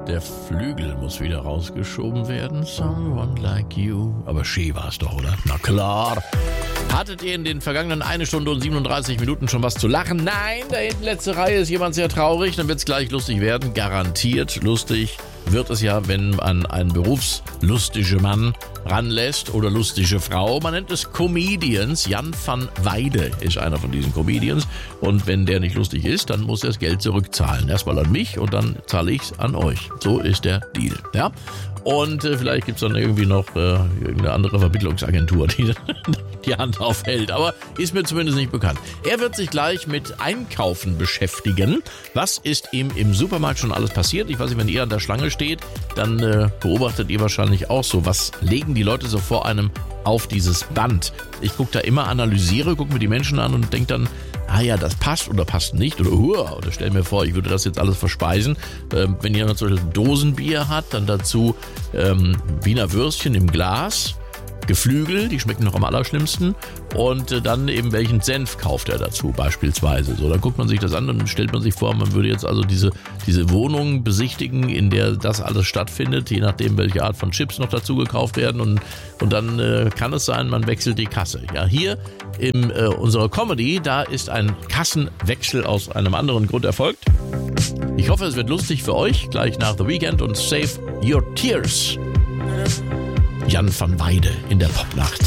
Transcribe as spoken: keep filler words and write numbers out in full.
Der Flügel muss wieder rausgeschoben werden. Someone like you. Aber schön war es doch, oder? Na klar. Hattet ihr in den vergangenen eine Stunde und siebenunddreißig Minuten schon was zu lachen? Nein, da hinten letzte Reihe ist jemand sehr traurig. Dann wird es gleich lustig werden. Garantiert lustig wird es ja, wenn man einen berufslustige Mann ranlässt oder lustige Frau. Man nennt es Comedians. Jan van Weide ist einer von diesen Comedians. Und wenn der nicht lustig ist, dann muss er das Geld zurückzahlen. Erstmal an mich und dann zahle ich es an euch. So ist der Deal. Ja? Und äh, vielleicht gibt es dann irgendwie noch äh, irgendeine andere Vermittlungsagentur, die die Hand aufhält. Aber ist mir zumindest nicht bekannt. Er wird sich gleich mit Einkaufen beschäftigen. Was ist ihm im Supermarkt schon alles passiert? Ich weiß nicht, wenn ihr an der Schlange steht, dann äh, beobachtet ihr wahrscheinlich auch so. Was legen die Leute so vor einem auf dieses Band? Ich gucke da immer, analysiere, gucke mir die Menschen an und denke dann, ah ja, das passt oder passt nicht oder hua, oder stell mir vor, ich würde das jetzt alles verspeisen. Ähm, wenn jemand zum Beispiel Dosenbier hat, dann dazu ähm, Wiener Würstchen im Glas, Geflügel, die schmecken noch am allerschlimmsten, und äh, dann eben welchen Senf kauft er dazu beispielsweise. So, dann guckt man sich das an und stellt man sich vor, man würde jetzt also diese, diese Wohnung besichtigen, in der das alles stattfindet, je nachdem, welche Art von Chips noch dazu gekauft werden, und, und dann äh, kann es sein, man wechselt die Kasse. Ja, hier in äh, unserer Comedy, da ist ein Kassenwechsel aus einem anderen Grund erfolgt. Ich hoffe, es wird lustig für euch, gleich nach The Weekend und Save Your Tears. Jan van Weide in der Popnacht.